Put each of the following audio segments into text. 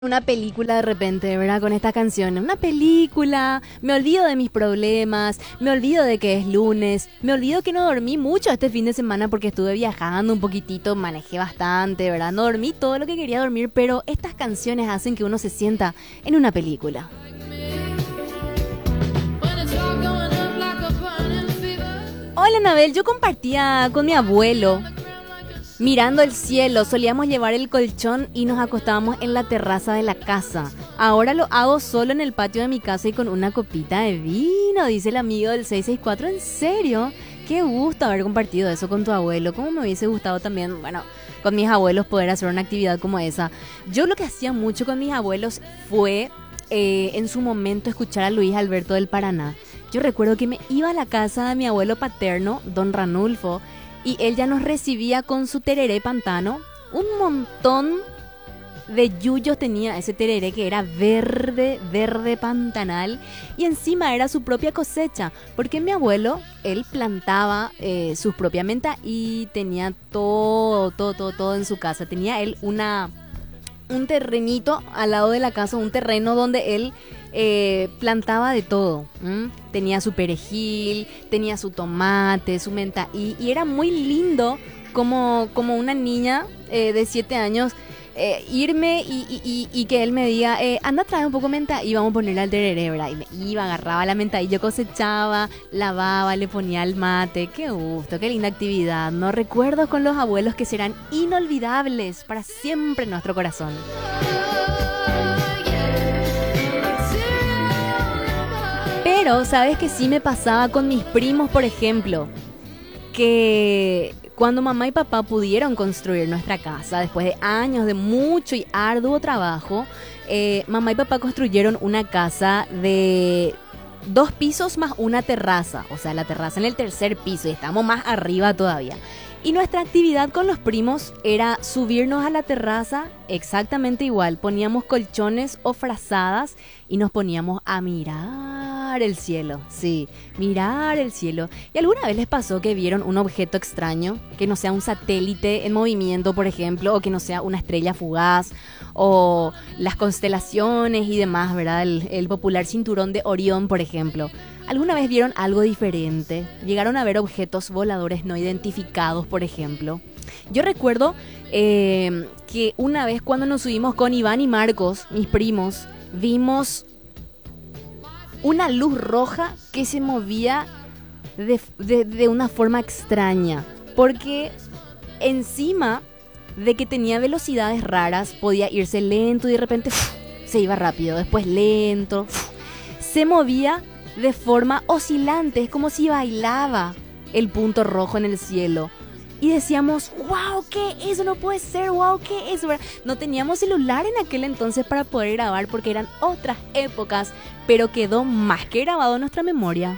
Una película de repente, ¿verdad? Con esta canción. Una película. Me olvido de mis problemas. Me olvido de que es lunes. Me olvido que no dormí mucho este fin de semana porque estuve viajando un poquitito. Manejé bastante, ¿verdad? No dormí todo lo que quería dormir, pero estas canciones hacen que uno se sienta en una película. Hola, Anabel. Yo compartía con mi abuelo. Mirando el cielo, solíamos llevar el colchón y nos acostábamos en la terraza de la casa. Ahora lo hago solo en el patio de mi casa y con una copita de vino, dice el amigo del 664. ¿En serio? Qué gusto haber compartido eso con tu abuelo. Cómo me hubiese gustado también, bueno, con mis abuelos poder hacer una actividad como esa. Yo lo que hacía mucho con mis abuelos fue, en su momento, escuchar a Luis Alberto del Paraná. Yo recuerdo que me iba a la casa de mi abuelo paterno, don Ranulfo, y él ya nos recibía con su tereré pantano. Un montón de yuyos tenía ese tereré que era verde, verde pantanal. Y encima era su propia cosecha. Porque mi abuelo, él plantaba su propia menta y tenía todo en su casa. Tenía él un terrenito al lado de la casa, un terreno donde él plantaba de todo. Tenía su perejil, tenía su tomate, su menta y era muy lindo como una niña de 7 años irme y que él me diga, anda a traer un poco de menta y vamos a ponerle al tereré, ¿verdad? Y me iba, agarraba la menta y yo cosechaba, lavaba, le ponía el mate. Qué gusto, qué linda actividad, ¿no? Recuerdos con los abuelos que serán inolvidables para siempre en nuestro corazón. Pero, ¿sabes qué sí me pasaba con mis primos, por ejemplo? Que cuando mamá y papá pudieron construir nuestra casa, después de años de mucho y arduo trabajo, mamá y papá construyeron una casa de 2 pisos más una terraza. O sea, la terraza en el tercer piso y estamos más arriba todavía. Y nuestra actividad con los primos era subirnos a la terraza exactamente igual. Poníamos colchones o frazadas y nos poníamos a mirar el cielo. Sí, mirar el cielo. ¿Y alguna vez les pasó que vieron un objeto extraño? Que no sea un satélite en movimiento, por ejemplo, o que no sea una estrella fugaz, o las constelaciones y demás, ¿verdad? El popular cinturón de Orión, por ejemplo. ¿Alguna vez vieron algo diferente? ¿Llegaron a ver objetos voladores no identificados, por ejemplo? Yo recuerdo que una vez cuando nos subimos con Iván y Marcos, mis primos, vimos una luz roja que se movía de una forma extraña. Porque encima de que tenía velocidades raras, podía irse lento y de repente se iba rápido, después lento. Se movía de forma oscilante, es como si bailaba el punto rojo en el cielo. Y decíamos, wow, ¿qué es eso? No puede ser, wow, ¿qué es eso? No teníamos celular en aquel entonces para poder grabar porque eran otras épocas, pero quedó más que grabado en nuestra memoria.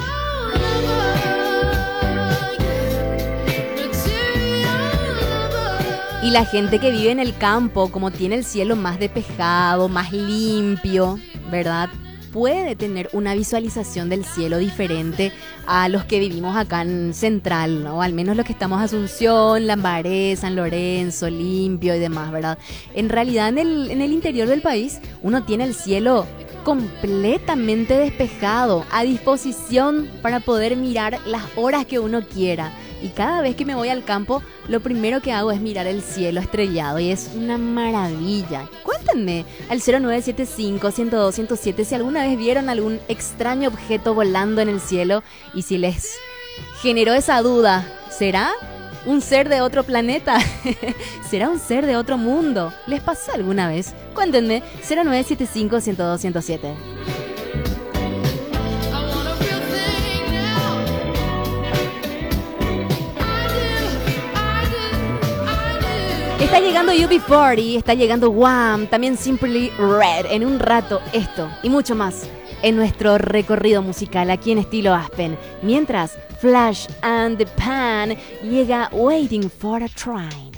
Y la gente que vive en el campo, como tiene el cielo más despejado, más limpio, ¿verdad?, puede tener una visualización del cielo diferente a los que vivimos acá en Central, ¿no? Al menos los que estamos en Asunción, Lambaré, San Lorenzo, Limpio y demás, ¿verdad? En realidad en el interior del país uno tiene el cielo completamente despejado, a disposición para poder mirar las horas que uno quiera. Y cada vez que me voy al campo, lo primero que hago es mirar el cielo estrellado y es una maravilla. Cuéntenme al 0975-102-107 si alguna vez vieron algún extraño objeto volando en el cielo y si les generó esa duda, ¿será un ser de otro planeta? ¿Será un ser de otro mundo? ¿Les pasó alguna vez? Cuéntenme, 0975-102-107. Está llegando UB40, está llegando Wham, también Simply Red. En un rato esto y mucho más en nuestro recorrido musical aquí en Estilo Aspen. Mientras Flash and the Pan llega Waiting for a Train.